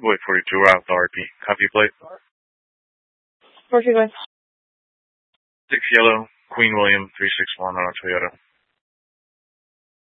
Boy 42, we're out with RP. Copy plate. 4 2 6 yellow, Queen William, 361 on a Toyota.